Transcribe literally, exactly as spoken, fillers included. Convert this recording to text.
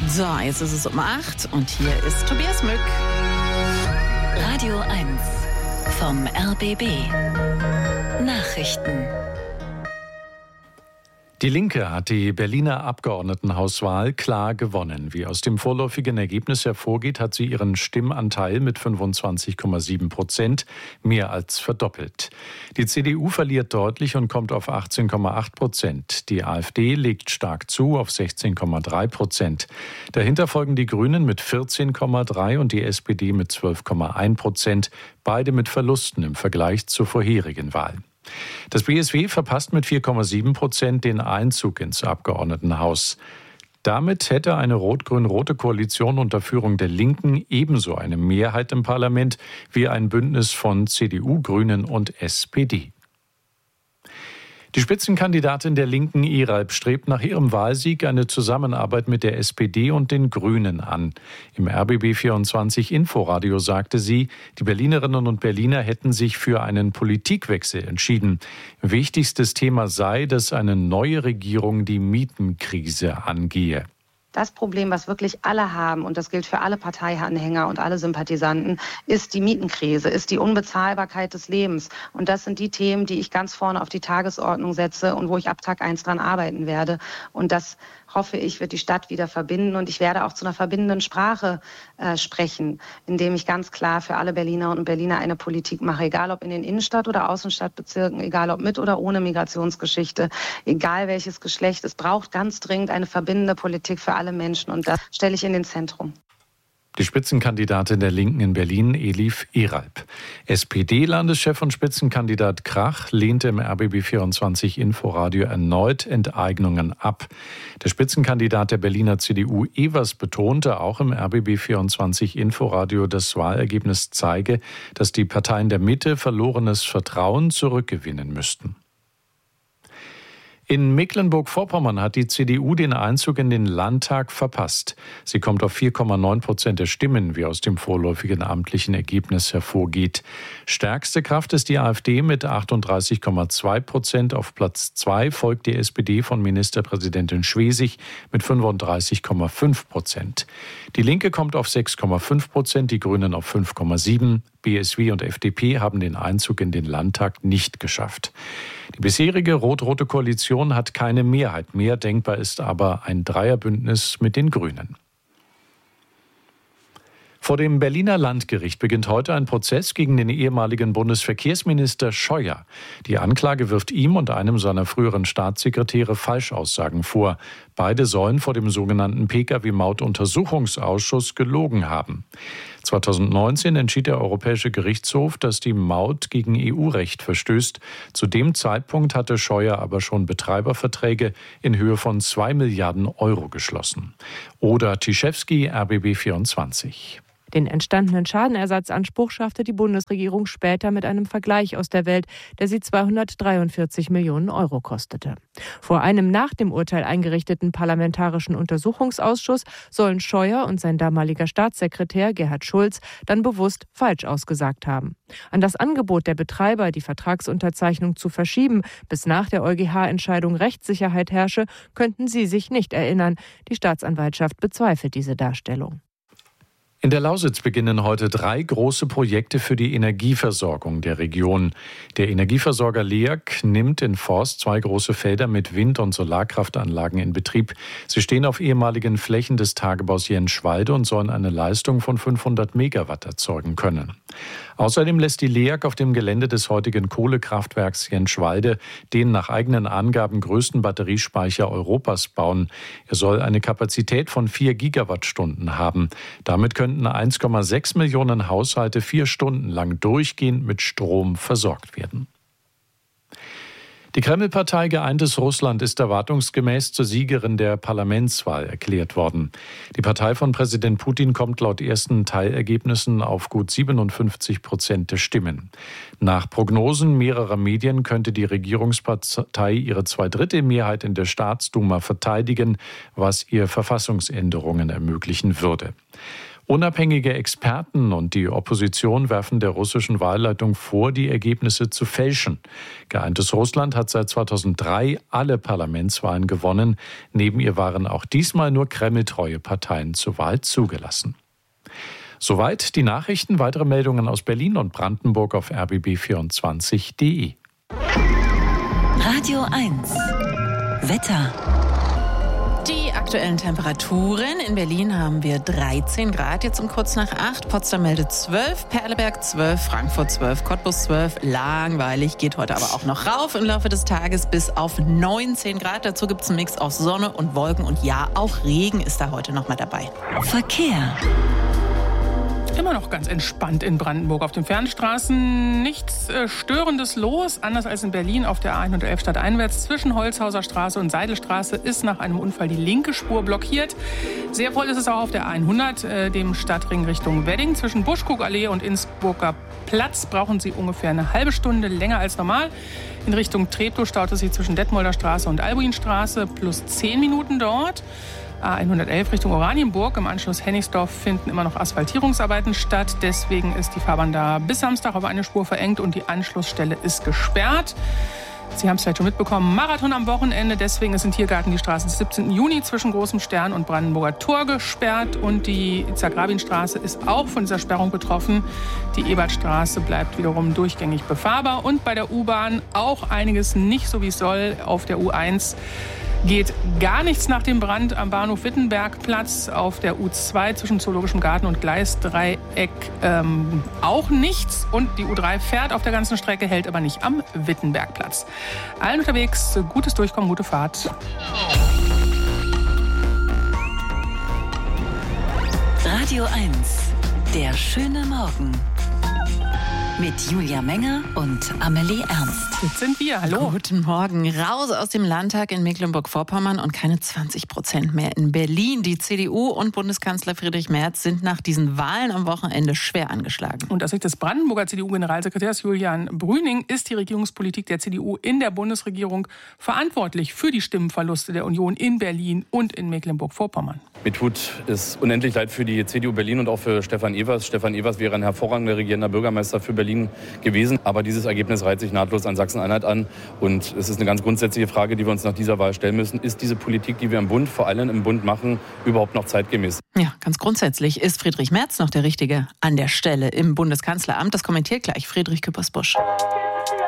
So, jetzt ist es um acht und hier ist Tobias Mück. Radio eins vom R B B. Nachrichten. Die Linke hat die Berliner Abgeordnetenhauswahl klar gewonnen. Wie aus dem vorläufigen Ergebnis hervorgeht, hat sie ihren Stimmanteil mit fünfundzwanzig Komma sieben Prozent mehr als verdoppelt. Die C D U verliert deutlich und kommt auf achtzehn Komma acht Prozent. Die AfD legt stark zu auf sechzehn Komma drei Prozent. Dahinter folgen die Grünen mit vierzehn Komma drei und die S P D mit zwölf Komma eins Prozent, beide mit Verlusten im Vergleich zur vorherigen Wahl. Das B S W verpasst mit vier Komma sieben Prozent den Einzug ins Abgeordnetenhaus. Damit hätte eine rot-grün-rote Koalition unter Führung der Linken ebenso eine Mehrheit im Parlament wie ein Bündnis von C D U, Grünen und S P D. Die Spitzenkandidatin der Linken, Ihralp, strebt nach ihrem Wahlsieg eine Zusammenarbeit mit der S P D und den Grünen an. Im R B B vierundzwanzig Inforadio sagte sie, die Berlinerinnen und Berliner hätten sich für einen Politikwechsel entschieden. Wichtigstes Thema sei, dass eine neue Regierung die Mietenkrise angehe. Das Problem, was wirklich alle haben, und das gilt für alle Parteianhänger und alle Sympathisanten, ist die Mietenkrise, ist die Unbezahlbarkeit des Lebens. Und das sind die Themen, die ich ganz vorne auf die Tagesordnung setze und wo ich ab Tag eins dran arbeiten werde. Und das, hoffe ich, wird die Stadt wieder verbinden. Und ich werde auch zu einer verbindenden Sprache äh, sprechen, indem ich ganz klar für alle Berlinerinnen und Berliner eine Politik mache, egal ob in den Innenstadt- oder Außenstadtbezirken, egal ob mit oder ohne Migrationsgeschichte, egal welches Geschlecht. Es braucht ganz dringend eine verbindende Politik für alle Menschen und das stelle ich in den Zentrum. Die Spitzenkandidatin der Linken in Berlin, Elif Ihralp. S P D-Landeschef und Spitzenkandidat Krach lehnte im R B B vierundzwanzig Inforadio erneut Enteignungen ab. Der Spitzenkandidat der Berliner C D U, Evers, betonte auch im R B B vierundzwanzig Inforadio, das Wahlergebnis zeige, dass die Parteien der Mitte verlorenes Vertrauen zurückgewinnen müssten. In Mecklenburg-Vorpommern hat die C D U den Einzug in den Landtag verpasst. Sie kommt auf vier Komma neun Prozent der Stimmen, wie aus dem vorläufigen amtlichen Ergebnis hervorgeht. Stärkste Kraft ist die AfD mit achtunddreißig Komma zwei Prozent. Auf Platz zwei folgt die S P D von Ministerpräsidentin Schwesig mit fünfunddreißig Komma fünf Prozent. Die Linke kommt auf sechs Komma fünf Prozent, die Grünen auf fünf Komma sieben. B S W und F D P haben den Einzug in den Landtag nicht geschafft. Die bisherige rot-rote Koalition hat keine Mehrheit mehr. Denkbar ist aber ein Dreierbündnis mit den Grünen. Vor dem Berliner Landgericht beginnt heute ein Prozess gegen den ehemaligen Bundesverkehrsminister Scheuer. Die Anklage wirft ihm und einem seiner früheren Staatssekretäre Falschaussagen vor. Beide sollen vor dem sogenannten P K W-Maut-Untersuchungsausschuss gelogen haben. zweitausendneunzehn entschied der Europäische Gerichtshof, dass die Maut gegen E U-Recht verstößt. Zu dem Zeitpunkt hatte Scheuer aber schon Betreiberverträge in Höhe von zwei Milliarden Euro geschlossen. Oda Tischewski, R B B vierundzwanzig. Den entstandenen Schadenersatzanspruch schaffte die Bundesregierung später mit einem Vergleich aus der Welt, der sie zweihundertdreiundvierzig Millionen Euro kostete. Vor einem nach dem Urteil eingerichteten Parlamentarischen Untersuchungsausschuss sollen Scheuer und sein damaliger Staatssekretär Gerhard Schulz dann bewusst falsch ausgesagt haben. An das Angebot der Betreiber, die Vertragsunterzeichnung zu verschieben, bis nach der EuGH-Entscheidung Rechtssicherheit herrsche, könnten sie sich nicht erinnern. Die Staatsanwaltschaft bezweifelt diese Darstellung. In der Lausitz beginnen heute drei große Projekte für die Energieversorgung der Region. Der Energieversorger L E A G nimmt in Forst zwei große Felder mit Wind- und Solarkraftanlagen in Betrieb. Sie stehen auf ehemaligen Flächen des Tagebaus Jenschwalde und sollen eine Leistung von fünfhundert Megawatt erzeugen können. Außerdem lässt die L E A G auf dem Gelände des heutigen Kohlekraftwerks Jenschwalde den nach eigenen Angaben größten Batteriespeicher Europas bauen. Er soll eine Kapazität von vier Gigawattstunden haben. Damit können eins Komma sechs Millionen Haushalte vier Stunden lang durchgehend mit Strom versorgt werden. Die Kreml-Partei Geeintes Russland ist erwartungsgemäß zur Siegerin der Parlamentswahl erklärt worden. Die Partei von Präsident Putin kommt laut ersten Teilergebnissen auf gut siebenundfünfzig Prozent der Stimmen. Nach Prognosen mehrerer Medien könnte die Regierungspartei ihre Zweidrittelmehrheit in der Staatsduma verteidigen, was ihr Verfassungsänderungen ermöglichen würde. Unabhängige Experten und die Opposition werfen der russischen Wahlleitung vor, die Ergebnisse zu fälschen. Geeintes Russland hat seit zweitausenddrei alle Parlamentswahlen gewonnen. Neben ihr waren auch diesmal nur kremltreue Parteien zur Wahl zugelassen. Soweit die Nachrichten. Weitere Meldungen aus Berlin und Brandenburg auf r b b vierundzwanzig punkt d e. Radio eins. Wetter. Die aktuellen Temperaturen. In Berlin haben wir dreizehn Grad, jetzt um kurz nach acht. Potsdam meldet zwölf, Perleberg zwölf, Frankfurt zwölf, Cottbus zwölf. Langweilig, geht heute aber auch noch rauf im Laufe des Tages bis auf neunzehn Grad. Dazu gibt es einen Mix aus Sonne und Wolken. Und ja, auch Regen ist da heute noch mal dabei. Verkehr. Immer noch ganz entspannt in Brandenburg auf den Fernstraßen. Nichts äh, Störendes los. Anders als in Berlin auf der A hundertelf stadteinwärts zwischen Holzhauser Straße und Seidelstraße ist nach einem Unfall die linke Spur blockiert. Sehr voll ist es auch auf der A hundert, äh, dem Stadtring Richtung Wedding. Zwischen Buschkuckallee und Innsbrucker Platz brauchen Sie ungefähr eine halbe Stunde länger als normal. In Richtung Treptow staut es sich zwischen Detmolder Straße und Albuinstraße plus zehn Minuten dort. A hundertelf Richtung Oranienburg. Im Anschluss Hennigsdorf finden immer noch Asphaltierungsarbeiten statt. Deswegen ist die Fahrbahn da bis Samstag auf eine Spur verengt und die Anschlussstelle ist gesperrt. Sie haben es vielleicht schon mitbekommen, Marathon am Wochenende. Deswegen ist in Tiergarten die Straße des siebzehnten Juni zwischen Großem Stern und Brandenburger Tor gesperrt. Und die Itzhak-Rabin-Straße ist auch von dieser Sperrung betroffen. Die Ebertstraße bleibt wiederum durchgängig befahrbar. Und bei der U-Bahn auch einiges nicht so, wie es soll. Auf der U eins geht gar nichts nach dem Brand am Bahnhof Wittenbergplatz. Auf der U zwei zwischen Zoologischem Garten und Gleisdreieck ähm, auch nichts. Und die U drei fährt auf der ganzen Strecke, hält aber nicht am Wittenbergplatz. Allen unterwegs, gutes Durchkommen, gute Fahrt. Radio eins. Der schöne Morgen. Mit Julia Menger und Amelie Ernst. Jetzt sind wir. Hallo. Guten Morgen. Raus aus dem Landtag in Mecklenburg-Vorpommern und keine zwanzig Prozent mehr in Berlin. Die C D U und Bundeskanzler Friedrich Merz sind nach diesen Wahlen am Wochenende schwer angeschlagen. Und aus Sicht des Brandenburger C D U-Generalsekretärs Julian Brüning ist die Regierungspolitik der C D U in der Bundesregierung verantwortlich für die Stimmenverluste der Union in Berlin und in Mecklenburg-Vorpommern. Mir tut es unendlich leid für die C D U Berlin und auch für Stefan Evers. Stefan Evers wäre ein hervorragender regierender Bürgermeister für Berlin gewesen. Aber dieses Ergebnis reiht sich nahtlos an Sachsen-Anhalt an. Und es ist eine ganz grundsätzliche Frage, die wir uns nach dieser Wahl stellen müssen. Ist diese Politik, die wir im Bund, vor allem im Bund machen, überhaupt noch zeitgemäß? Ja, ganz grundsätzlich. Ist Friedrich Merz noch der Richtige an der Stelle im Bundeskanzleramt? Das kommentiert gleich Friedrich Küppersbusch.